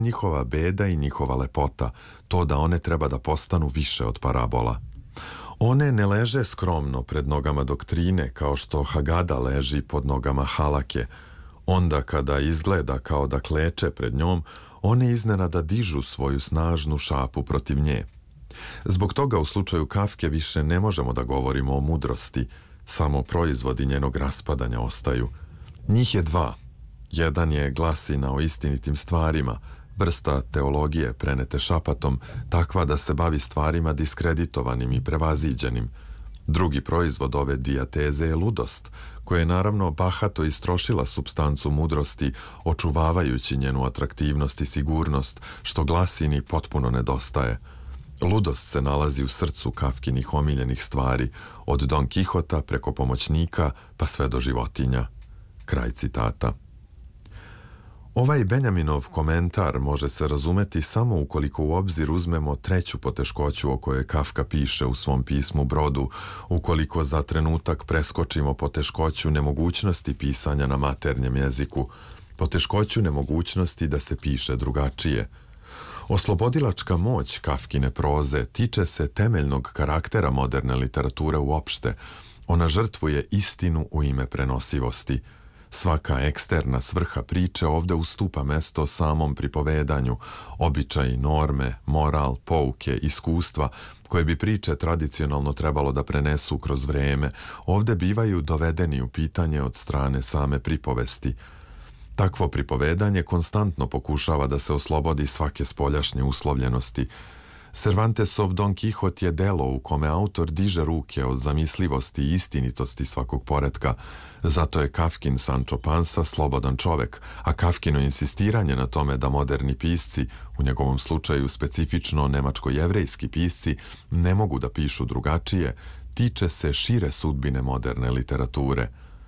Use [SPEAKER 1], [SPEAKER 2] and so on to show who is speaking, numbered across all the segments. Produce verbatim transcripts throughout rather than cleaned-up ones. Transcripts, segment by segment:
[SPEAKER 1] njihova beda i njihova lepota, to da one treba da postanu više od parabola. One ne leže skromno pred nogama doktrine kao što Hagada leži pod nogama halake. Onda kada izgleda kao da kleče pred njom, one iznenada dižu svoju snažnu šapu protiv nje. Zbog toga u slučaju Kafke više ne možemo da govorimo o mudrosti, samo proizvodi njenog raspadanja ostaju. Njih je dva. Jedan je glasina o istinitim stvarima, vrsta teologije prenete šapatom, takva da se bavi stvarima diskreditovanim i prevaziđenim. Drugi proizvod ove dijateze je ludost, koja je naravno bahato istrošila supstancu mudrosti, očuvavajući njenu atraktivnost i sigurnost, što glasini potpuno nedostaje. Ludost se nalazi u srcu Kafkinih omiljenih stvari, od Don Kihota preko pomoćnika pa sve do životinja. Kraj citata. Ovaj Benjaminov komentar može se razumeti samo ukoliko u obzir uzmemo treću poteškoću o kojoj Kafka piše u svom pismu Brodu, ukoliko za trenutak preskočimo poteškoću nemogućnosti pisanja na maternjem jeziku, poteškoću nemogućnosti da se piše drugačije. Oslobodilačka moć Kafkine proze tiče se temeljnog karaktera moderne literature uopšte. Ona žrtvuje istinu u ime prenosivosti. Svaka eksterna svrha priče ovde ustupa mesto samom pripovedanju, običaji, norme, moral, pouke, iskustva, koje bi priče tradicionalno trebalo da prenesu kroz vreme, ovde bivaju dovedeni u pitanje od strane same pripovesti. Takvo pripovedanje konstantno pokušava da se oslobodi svake spoljašnje uslovljenosti. Cervantesov Don Kihot je delo u kome autor diže ruke od zamislivosti i istinitosti svakog poretka. Zato je Kafkin Sancho Pansa slobodan čovek, a Kafkino insistiranje na tome da moderni pisci, u njegovom slučaju specifično nemačko-jevrejski pisci, ne mogu da pišu drugačije, tiče se šire sudbine moderne literature.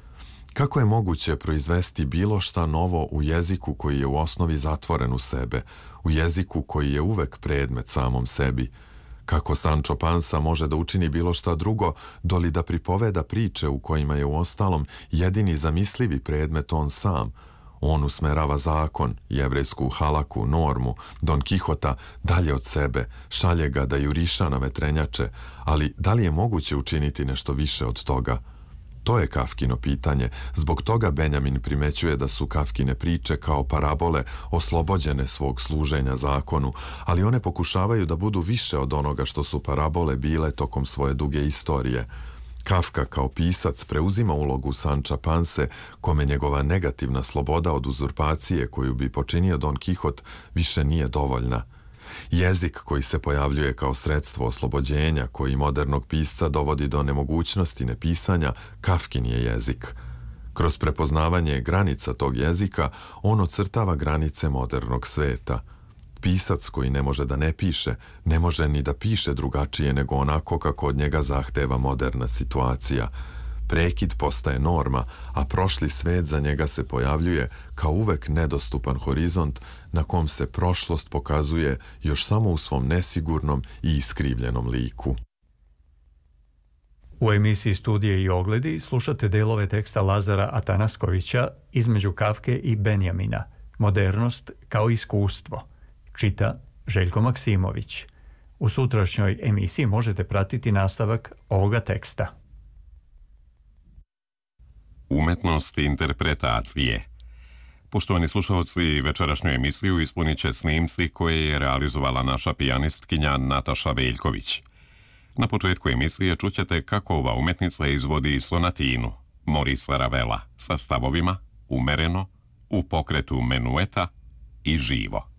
[SPEAKER 1] Kako je moguće proizvesti bilo šta novo u jeziku koji je u osnovi zatvoren u sebe, u jeziku koji je uvek predmet samom sebi? Kako Sancho Pansa može da učini bilo šta drugo, doli da pripoveda priče u kojima je u ostalom jedini zamislivi predmet on sam? On usmerava zakon, jevrejsku halaku, normu, Don Kihota dalje od sebe, šalje ga da juriša na vetrenjače, ali da li je moguće učiniti nešto više od toga? To je Kafkino pitanje, zbog toga Benjamin primećuje da su Kafkine priče kao parabole oslobođene svog služenja zakonu, ali one pokušavaju da budu više od onoga što su parabole bile tokom svoje duge istorije. Kafka kao pisac preuzima ulogu Sancha Panse, kome njegova negativna sloboda od uzurpacije koju bi počinio Don Kihot više nije dovoljna. Jezik koji se pojavljuje kao sredstvo oslobođenja, koji modernog pisca dovodi do nemogućnosti nepisanja, Kafkin je jezik. Kroz prepoznavanje granica tog jezika, on ocrtava granice modernog sveta. Pisac koji ne može da ne piše, ne može ni da piše drugačije nego onako kako od njega zahteva moderna situacija. Prekid postaje norma, a prošli svet za njega se pojavljuje kao uvek nedostupan horizont na kom se prošlost pokazuje još samo u svom nesigurnom i iskrivljenom liku.
[SPEAKER 2] U emisiji Studije i ogledi slušate delove teksta Lazara Atanaskovića Između Kafke i Benjamina, Modernost kao iskustvo. Čita Željko Maksimović. U sutrašnjoj emisiji možete pratiti nastavak ovoga teksta.
[SPEAKER 3] Umetnost interpretacije. Poštovani slušalci, večerašnju emisiju ispunit će snimci koje je realizovala naša pijanistkinja Nataša Veljković. Na početku emisije čućete kako ova umetnica izvodi sonatinu Morisa Ravela sa stavovima umereno, u pokretu menueta i živo.